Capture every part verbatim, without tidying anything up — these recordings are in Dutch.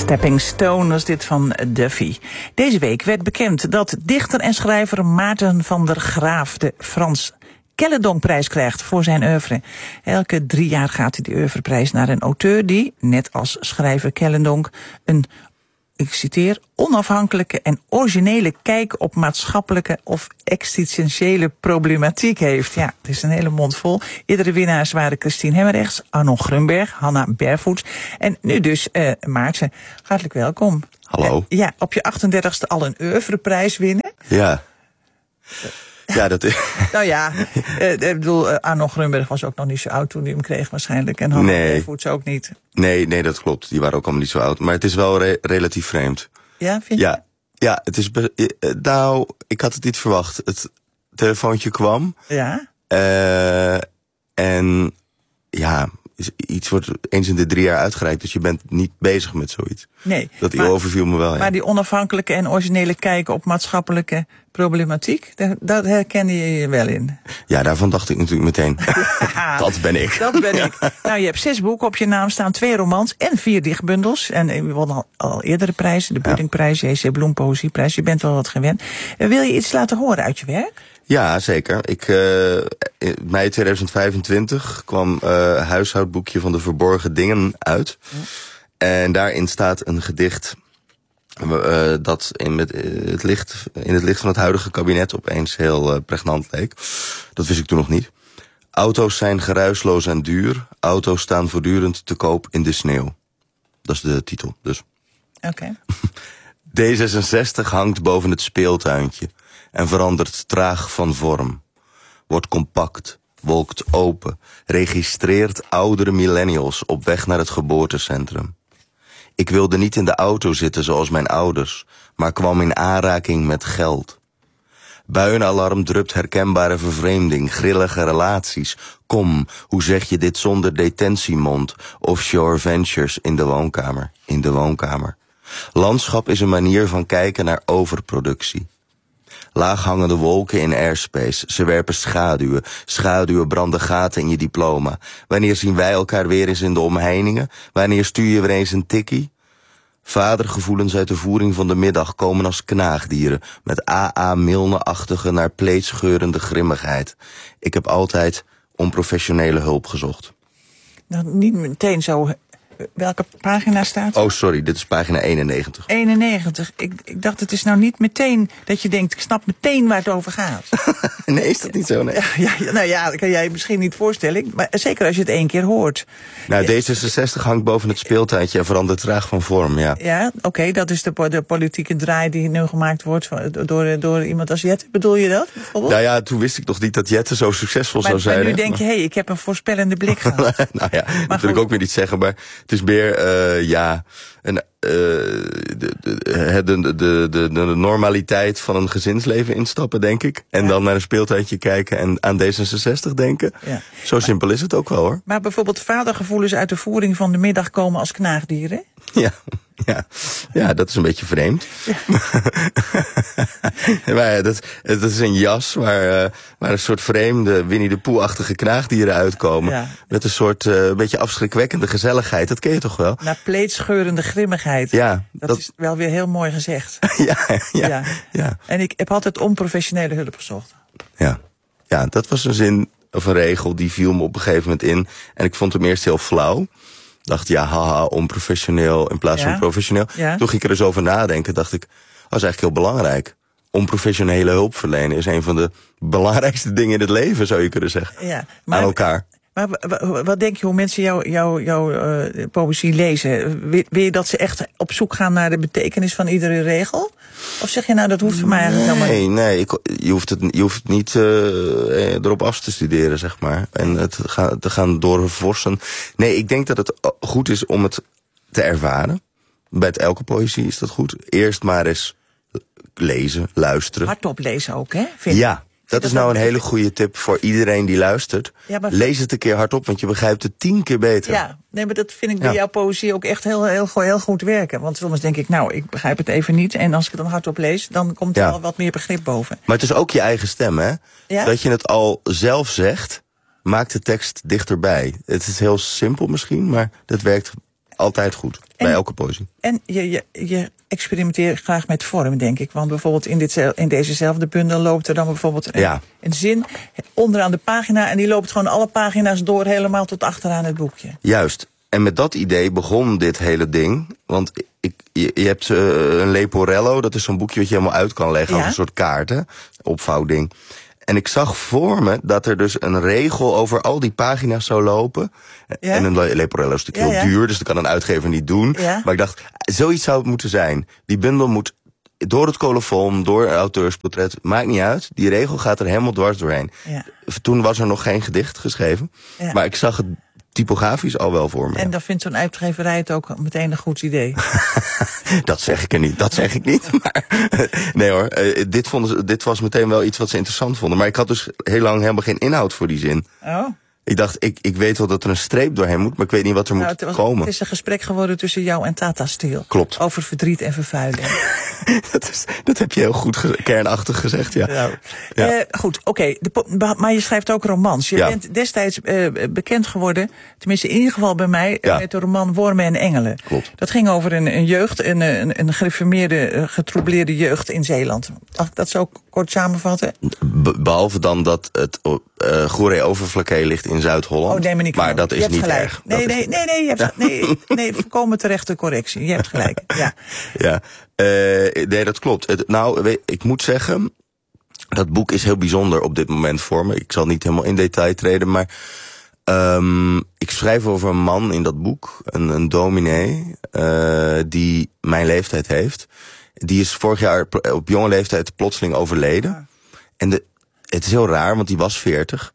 Stepping Stone was dit van Duffy. Deze week werd bekend dat dichter en schrijver Maarten van der Graaf de Frans Kellendonkprijs krijgt voor zijn oeuvre. Elke drie jaar gaat die oeuvreprijs naar een auteur die, net als schrijver Kellendonk, een, ik citeer, onafhankelijke en originele kijk op maatschappelijke of existentiële problematiek heeft. Ja, het is een hele mond vol. Eerdere winnaars waren Christine Hemmerrechts, Arnon Grunberg, Hanna Bervoets en nu dus uh, Maarten. Hartelijk welkom. Hallo. Uh, ja, op je achtendertigste al een oeuvreprijs winnen. Ja. Ja, dat is... Nou ja, uh, ik bedoel, uh, Arnon Grunberg was ook nog niet zo oud toen hij hem kreeg waarschijnlijk. En Hanna nee. Bervoets ook niet. Nee, nee, dat klopt. Die waren ook allemaal niet zo oud. Maar het is wel re- relatief vreemd. Ja, vind je? Ja, ja, het is... Be- uh, nou, ik had het niet verwacht. Het telefoontje kwam. Ja. Uh, en ja, iets wordt eens in de drie jaar uitgereikt. Dus je bent niet bezig met zoiets. Nee. Dat maar, overviel me wel, ja. Maar die onafhankelijke en originele kijk op maatschappelijke problematiek, daar, daar herkende je je wel in. Ja, daarvan dacht ik natuurlijk meteen. Dat ben ik. Dat ben ik. Nou, je hebt zes boeken op je naam staan, twee romans en vier dichtbundels. En je won al, al eerdere prijzen, de Buddingprijs, J C Bloem Poëzieprijs. Je bent wel wat gewend. Wil je iets laten horen uit je werk? Ja, zeker. Ik, uh, in mei tweeduizend vijfentwintig kwam uh, Huishoudboekje van de Verborgen Dingen uit. Ja. En daarin staat een gedicht uh, dat in, met, uh, het licht, in het licht van het huidige kabinet opeens heel uh, pregnant leek. Dat wist ik toen nog niet. Auto's zijn geruisloos en duur. Auto's staan voortdurend te koop in de sneeuw. Dat is de titel, dus. Oké. Okay. D zesenzestig hangt boven het speeltuintje en verandert traag van vorm. Wordt compact, wolkt open, registreert oudere millennials op weg naar het geboortecentrum. Ik wilde niet in de auto zitten zoals mijn ouders, maar kwam in aanraking met geld. Buienalarm drupt herkenbare vervreemding, grillige relaties. Kom, hoe zeg je dit zonder detentiemond? Offshore ventures in de woonkamer, in de woonkamer. Landschap is een manier van kijken naar overproductie. Laaghangende wolken in airspace, ze werpen schaduwen. Schaduwen branden gaten in je diploma. Wanneer zien wij elkaar weer eens in de omheiningen? Wanneer stuur je weer eens een tikkie? Vadergevoelens uit de voering van de middag komen als knaagdieren, met A A Milne-achtige naar pleetscheurende grimmigheid. Ik heb altijd onprofessionele hulp gezocht. Nou, niet meteen zo. Welke pagina staat er? Oh, sorry, dit is pagina eenennegentig. eenennegentig. Ik, ik dacht, het is nou niet meteen dat je denkt, ik snap meteen waar het over gaat. Nee, is dat niet zo? Nee. Ja, ja, nou ja, dat kan jij je misschien niet voorstellen. Maar zeker als je het één keer hoort. Nou, D zesenzestig hangt boven het speeltuintje en verandert traag van vorm, ja. Ja, oké, okay, dat is de, de politieke draai die nu gemaakt wordt door, door iemand als Jette. Bedoel je dat, bijvoorbeeld? Nou ja, toen wist ik nog niet dat Jette zo succesvol maar, zou zijn. Maar nu hè? denk je, hé, hey, ik heb een voorspellende blik gehad. Nou ja, maar dat wil ik ook weer niet zeggen, maar het is meer, uh, ja, een, uh, de, de, de, de, de, de normaliteit van een gezinsleven instappen, denk ik. En ja. Dan naar een speeltuintje kijken en aan D zesenzestig denken. Ja. Zo maar, simpel is het ook wel, hoor. Maar bijvoorbeeld vadergevoelens uit de voering van de middag komen als knaagdieren? Ja, ja, ja, dat is een beetje vreemd. Ja. Maar ja, dat, dat is een jas waar, uh, waar een soort vreemde Winnie de Pooh-achtige knaagdieren uitkomen. Ja. Met een soort uh, beetje afschrikwekkende gezelligheid. Dat ken je toch wel? Naar pleetscheurende grimmigheid. Ja. Dat, dat is wel weer heel mooi gezegd. ja, ja, ja, ja. En ik heb altijd onprofessionele hulp gezocht. Ja, ja, dat was een zin of een regel die viel me op een gegeven moment in. En ik vond hem eerst heel flauw. Dacht, ja, haha, onprofessioneel in plaats ja. van professioneel. Ja. Toen ging ik er eens over nadenken, dacht ik, dat is eigenlijk heel belangrijk. Onprofessionele hulp verlenen is een van de belangrijkste dingen in het leven, zou je kunnen zeggen. Ja, maar, aan elkaar. Maar wat denk je hoe mensen jouw jou, jou, uh, poëzie lezen? Wil, wil je dat ze echt op zoek gaan naar de betekenis van iedere regel? Of zeg je nou, dat hoeft voor mij eigenlijk helemaal niet? Nee, nee, ik, je, hoeft het, je hoeft het niet uh, erop af te studeren, zeg maar. En het ga, te gaan doorvorsen. Nee, ik denk dat het goed is om het te ervaren. Bij het elke poëzie is dat goed. Eerst maar eens lezen, luisteren. Hardop lezen ook, hè? Vind ja. Dat is nou een hele goede tip voor iedereen die luistert. Ja, maar... Lees het een keer hardop, want je begrijpt het tien keer beter. Ja, nee, maar dat vind ik bij ja. jouw poëzie ook echt heel, heel, heel goed werken. Want soms denk ik, nou, ik begrijp het even niet. En als ik het dan hardop lees, dan komt er ja. wel wat meer begrip boven. Maar het is ook je eigen stem, hè? Ja? Dat je het al zelf zegt, maakt de tekst dichterbij. Het is heel simpel misschien, maar dat werkt altijd goed. En, bij elke poëzie. En je, je, je experimenteert graag met vorm, denk ik. Want bijvoorbeeld in, dit, in dezezelfde bundel loopt er dan bijvoorbeeld een, ja. een zin onderaan de pagina. En die loopt gewoon alle pagina's door helemaal tot achteraan het boekje. Juist. En met dat idee begon dit hele ding. Want ik, je, je hebt uh, een Leporello, dat is zo'n boekje wat je helemaal uit kan leggen. Ja? Als een soort kaarten, opvouwding. En ik zag voor me dat er dus een regel over al die pagina's zou lopen. Ja? En een Leporello is natuurlijk ja, heel ja. duur, dus dat kan een uitgever niet doen. Ja? Maar ik dacht, zoiets zou het moeten zijn. Die bundel moet door het colofon, door een auteursportret, maakt niet uit. Die regel gaat er helemaal dwars doorheen. Ja. Toen was er nog geen gedicht geschreven. Ja. Maar ik zag het typografisch al wel voor me. En dan vindt zo'n uitgeverij het ook meteen een goed idee. Dat zeg ik er niet, dat zeg ik niet. Maar, nee hoor, uh, dit, vonden ze, dit was meteen wel iets wat ze interessant vonden. Maar ik had dus heel lang helemaal geen inhoud voor die zin. Oh. Ik dacht, ik, ik weet wel dat er een streep doorheen moet, maar ik weet niet wat er nou, moet het was, komen. Het is een gesprek geworden tussen jou en Tata Steel. Klopt. Over verdriet en vervuiling. dat, is, dat heb je heel goed ge- kernachtig gezegd, ja. Nou, ja. Uh, goed, oké. Okay. Maar je schrijft ook romans. Je ja. bent destijds uh, bekend geworden, tenminste in ieder geval bij mij, ja. met de roman Wormen en Engelen. Klopt. Dat ging over een, een jeugd, een, een, een gereformeerde, getroubleerde jeugd in Zeeland. Mag ik dat zo kort samenvatten? Be- behalve dan dat het uh, Goeree-Overflakkee ligt in Zuid-Holland. Oh, neem me niet maar dat is niet gelijk. erg. Nee, dat nee, is... nee, nee, je hebt, nee, nee, voorkomen terechte correctie. Je hebt gelijk, ja. Ja, uh, nee, dat klopt. Het, nou, weet, ik moet zeggen, dat boek is heel bijzonder op dit moment voor me. Ik zal niet helemaal in detail treden, maar um, ik schrijf over een man in dat boek, een, een dominee, uh, die mijn leeftijd heeft. Die is vorig jaar op jonge leeftijd plotseling overleden. Ja. En de, het is heel raar, want die was veertig.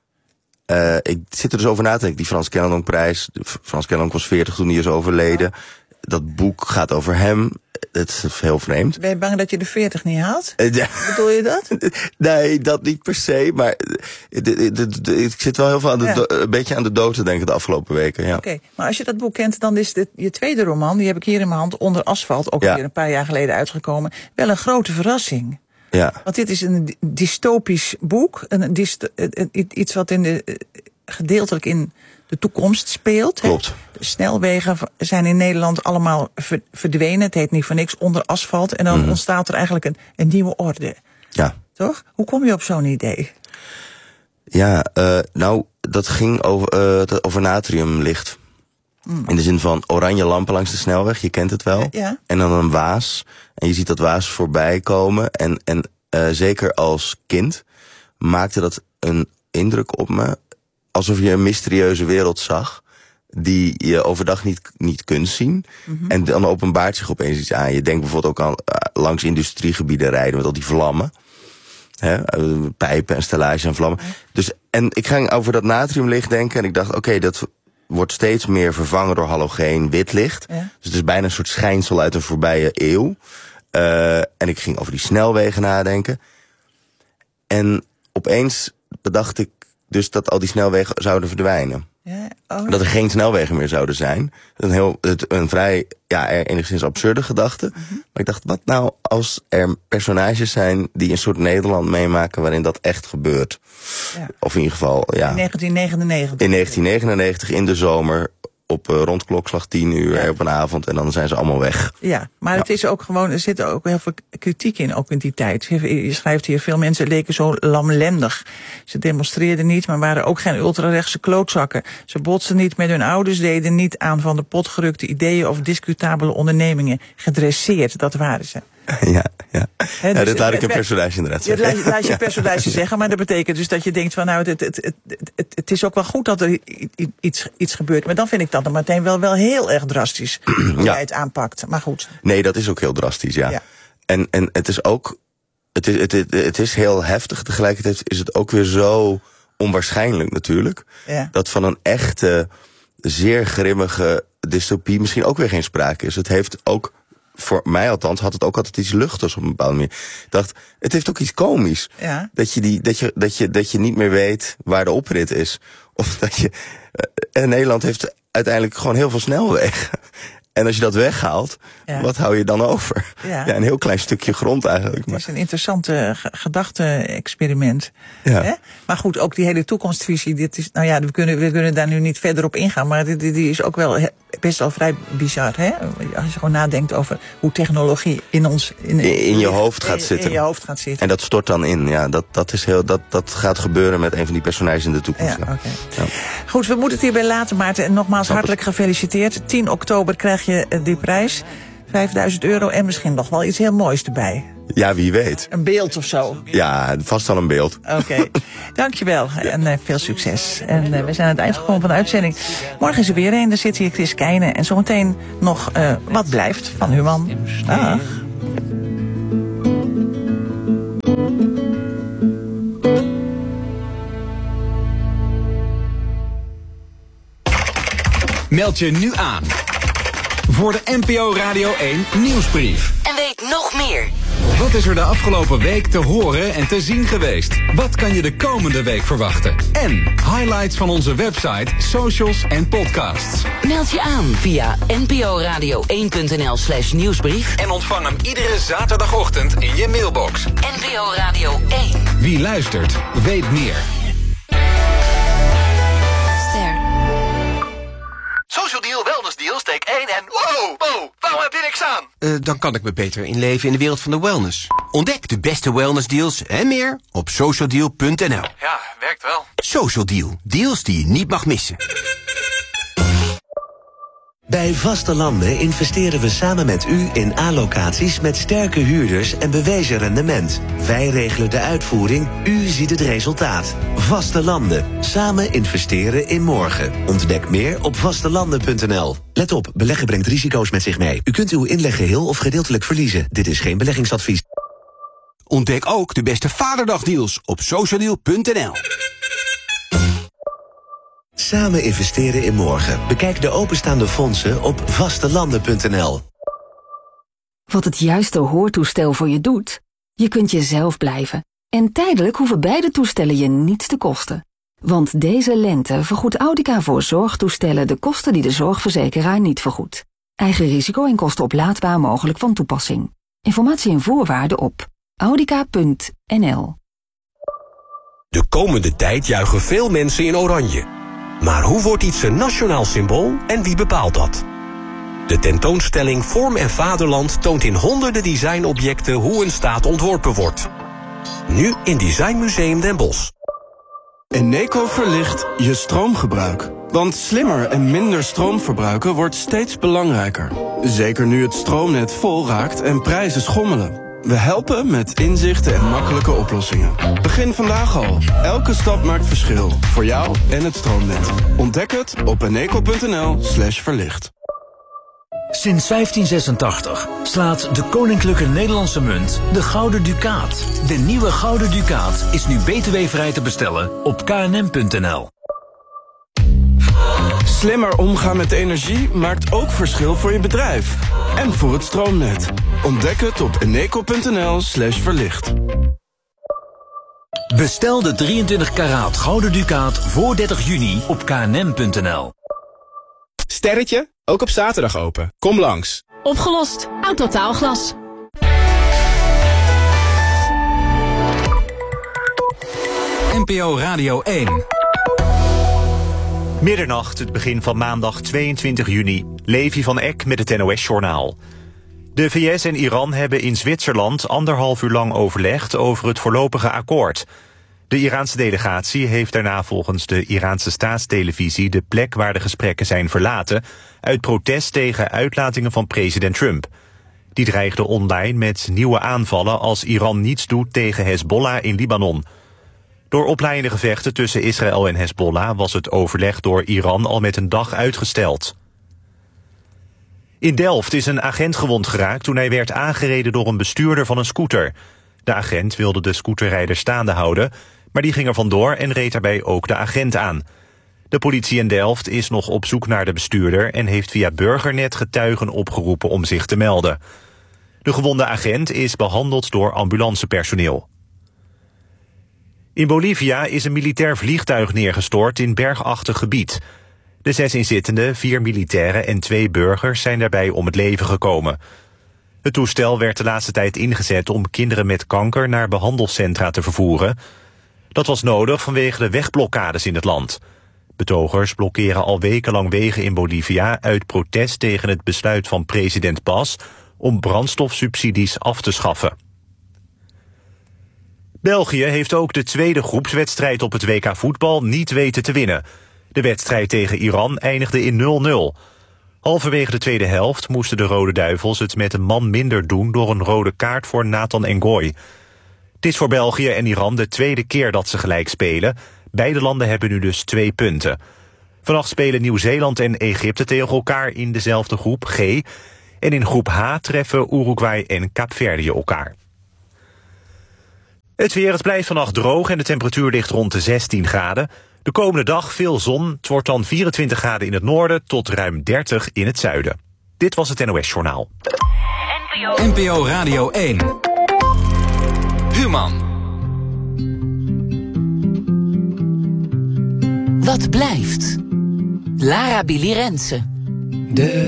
Uh, ik zit er dus over na te denken, die Frans Kennelonk-prijs. Frans Kennelonk was veertig toen hij is overleden. Ja. Dat boek gaat over hem. Het is heel vreemd. Ben je bang dat je de veertig niet haalt? Uh, ja. Bedoel je dat? Nee, dat niet per se. Maar de, de, de, de, ik zit wel heel veel aan de ja. do, een beetje aan de dood te denken de afgelopen weken. Ja. Oké, okay. Maar als je dat boek kent, dan is dit, je tweede roman, die heb ik hier in mijn hand, Onder Asfalt, ook ja. weer een paar jaar geleden uitgekomen, wel een grote verrassing. Ja. Want dit is een dystopisch boek. Een dysto, iets wat in de, gedeeltelijk in de toekomst speelt. Klopt. Hè? De snelwegen zijn in Nederland allemaal verdwenen. Het heet niet voor niks Onder Asfalt. En dan mm-hmm. ontstaat er eigenlijk een, een nieuwe orde. Ja. Toch? Hoe kom je op zo'n idee? Ja, uh, nou, dat ging over, uh, over natriumlicht. Mm. In de zin van oranje lampen langs de snelweg, je kent het wel. Ja. En dan een waas. En je ziet dat waas voorbij komen. En, en uh, zeker als kind maakte dat een indruk op me. Alsof je een mysterieuze wereld zag, die je overdag niet, niet kunt zien. Mm-hmm. En dan openbaart zich opeens iets aan. Je denkt bijvoorbeeld ook aan uh, langs industriegebieden rijden met al die vlammen. Hè, uh, pijpen en stellages en vlammen. Mm-hmm. Dus, en ik ging over dat natriumlicht denken en ik dacht, oké, okay, dat wordt steeds meer vervangen door halogeen wit licht. Ja. Dus het is bijna een soort schijnsel uit een voorbije eeuw. Uh, en ik ging over die snelwegen nadenken. En opeens bedacht ik dus dat al die snelwegen zouden verdwijnen. Ja, oh. Dat er geen snelwegen meer zouden zijn. Een, heel, het, een vrij, ja, enigszins absurde gedachte. Mm-hmm. Maar ik dacht, wat nou als er personages zijn die een soort Nederland meemaken waarin dat echt gebeurt? Ja. Of in ieder geval, ja. In negentien negenennegentig. In negentien negenennegentig, in de zomer, op uh, rond klokslag tien uur, ja. op een avond, en dan zijn ze allemaal weg. Ja, maar ja. het is ook gewoon, er zit ook heel veel kritiek in, ook in die tijd. Je schrijft hier, veel mensen leken zo lamlendig. Ze demonstreerden niet, maar waren ook geen ultrarechtse klootzakken. Ze botsten niet met hun ouders, deden niet aan van de pot gerukte ideeën of discutabele ondernemingen. Gedresseerd, dat waren ze. Ja, ja. He, dus ja, dat laat ik een personage inderdaad zeggen. Dat laat je een personage zeggen, maar dat betekent dus dat je denkt van, nou, het, het, het, het, het is ook wel goed dat er iets, iets gebeurt. Maar dan vind ik dat dan meteen wel, wel heel erg drastisch, hoe ja. jij het aanpakt. Maar goed. Nee, dat is ook heel drastisch, ja. ja. En, en het is ook, het is, het, het, het is heel heftig. Tegelijkertijd is het ook weer zo onwaarschijnlijk natuurlijk. Ja. Dat van een echte, zeer grimmige dystopie misschien ook weer geen sprake is. Het heeft ook, voor mij althans, had het ook altijd iets luchtigs op een bepaalde manier. Ik dacht, het heeft ook iets komisch. Ja. Dat je, die, dat, je, dat, je, dat je niet meer weet waar de oprit is. Of dat je... En Nederland heeft uiteindelijk gewoon heel veel snelwegen. En als je dat weghaalt, ja. wat hou je dan over? Ja. ja, een heel klein stukje grond eigenlijk. Het is een interessante g- gedachte-experiment. Ja. Hè? Maar goed, ook die hele toekomstvisie. Dit is, nou ja, we kunnen, we kunnen daar nu niet verder op ingaan. Maar die, die is ook wel he, best wel vrij bizar. Hè? Als je gewoon nadenkt over hoe technologie in ons... In, in, in je hoofd gaat in, zitten. In je hoofd gaat zitten. En dat stort dan in. Ja, dat, dat, is heel, dat, dat gaat gebeuren met een van die personages in de toekomst. Ja, okay. ja. Goed, we moeten het hierbij laten, Maarten. En nogmaals Snap hartelijk het. gefeliciteerd. tien oktober krijg je die prijs. vijfduizend euro en misschien nog wel iets heel moois erbij. Ja, wie weet. Een beeld of zo. Ja, vast wel een beeld. Oké, okay. Dankjewel en uh, veel succes. En uh, we zijn aan het eind gekomen van de uitzending. Morgen is er weer een, daar zit hier Chris Keijne. En zometeen nog uh, Wat blijft van Human. Dag. Meld je nu aan voor de N P O Radio één Nieuwsbrief. En weet nog meer. Wat is er de afgelopen week te horen en te zien geweest? Wat kan je de komende week verwachten? En highlights van onze website, socials en podcasts. Meld je aan via nporadio één punt n l slash nieuwsbrief. En ontvang hem iedere zaterdagochtend in je mailbox. N P O Radio één. Wie luistert, weet meer. Social Deal, Wellness Deal, steek één en wow, wow, waarom heb je niks aan? Uh, dan kan ik me beter inleven in de wereld van de wellness. Ontdek de beste wellness deals en meer op social deal punt n l. Ja, werkt wel. Social Deal, deals die je niet mag missen. Bij Vaste Landen investeren we samen met u in A-locaties met sterke huurders en bewezen rendement. Wij regelen de uitvoering, u ziet het resultaat. Vaste Landen, samen investeren in morgen. Ontdek meer op vastelanden punt n l. Let op, beleggen brengt risico's met zich mee. U kunt uw inleg geheel of gedeeltelijk verliezen. Dit is geen beleggingsadvies. Ontdek ook de beste Vaderdagdeals op social deal punt n l. Samen investeren in morgen. Bekijk de openstaande fondsen op vastelanden punt n l. Wat het juiste hoortoestel voor je doet? Je kunt jezelf blijven. En tijdelijk hoeven beide toestellen je niets te kosten. Want deze lente vergoedt Audica voor zorgtoestellen de kosten die de zorgverzekeraar niet vergoedt. Eigen risico en kosten oplaadbaar mogelijk van toepassing. Informatie en voorwaarden op audica punt n l. De komende tijd juichen veel mensen in oranje. Maar hoe wordt iets een nationaal symbool en wie bepaalt dat? De tentoonstelling Vorm en Vaderland toont in honderden designobjecten hoe een staat ontworpen wordt. Nu in Designmuseum Den Bosch. Eneco verlicht je stroomgebruik. Want slimmer en minder stroom verbruiken wordt steeds belangrijker. Zeker nu het stroomnet vol raakt en prijzen schommelen. We helpen met inzichten en makkelijke oplossingen. Begin vandaag al. Elke stap maakt verschil. Voor jou en het stroomnet. Ontdek het op eneco punt n l slash verlicht. Sinds vijftien zesentachtig slaat de Koninklijke Nederlandse Munt de Gouden Ducaat. De nieuwe Gouden Ducaat is nu b t w-vrij te bestellen op k n m punt n l. Slimmer omgaan met energie maakt ook verschil voor je bedrijf. En voor het stroomnet. Ontdek het op eneco punt n l slash verlicht. Bestel de drieëntwintig karaat Gouden Ducaat voor dertig juni op k n m punt n l. Sterretje, ook op zaterdag open. Kom langs. Opgelost. Autotaalglas. N P O Radio één. Middernacht, het begin van maandag tweeëntwintig juni. Levi van Eck met het N O S-journaal. De V S en Iran hebben in Zwitserland anderhalf uur lang overlegd over het voorlopige akkoord. De Iraanse delegatie heeft daarna volgens de Iraanse staatstelevisie de plek waar de gesprekken zijn verlaten, uit protest tegen uitlatingen van president Trump. Die dreigde online met nieuwe aanvallen als Iran niets doet tegen Hezbollah in Libanon. Door oplaaiende gevechten tussen Israël en Hezbollah was het overleg door Iran al met een dag uitgesteld. In Delft is een agent gewond geraakt toen hij werd aangereden door een bestuurder van een scooter. De agent wilde de scooterrijder staande houden, maar die ging er vandoor en reed daarbij ook de agent aan. De politie in Delft is nog op zoek naar de bestuurder en heeft via Burgernet getuigen opgeroepen om zich te melden. De gewonde agent is behandeld door ambulancepersoneel. In Bolivia is een militair vliegtuig neergestort in bergachtig gebied. De zes inzittenden, vier militairen en twee burgers zijn daarbij om het leven gekomen. Het toestel werd de laatste tijd ingezet om kinderen met kanker naar behandelcentra te vervoeren. Dat was nodig vanwege de wegblokkades in het land. Betogers blokkeren al wekenlang wegen in Bolivia uit protest tegen het besluit van president Paz om brandstofsubsidies af te schaffen. België heeft ook de tweede groepswedstrijd op het W K voetbal niet weten te winnen. De wedstrijd tegen Iran eindigde in nul nul. Halverwege de tweede helft moesten de Rode Duivels het met een man minder doen door een rode kaart voor Nathan Ngoy. Het is voor België en Iran de tweede keer dat ze gelijk spelen. Beide landen hebben nu dus twee punten. Vannacht spelen Nieuw-Zeeland en Egypte tegen elkaar in dezelfde groep G. En in groep H treffen Uruguay en Kaapverdië elkaar. Het weer, het blijft vannacht droog en de temperatuur ligt rond de zestien graden. De komende dag veel zon. Het wordt dan vierentwintig graden in het noorden tot ruim dertig in het zuiden. Dit was het N O S Journaal. N P O Radio één. Human. Wat blijft? Lara Billy Rensen. De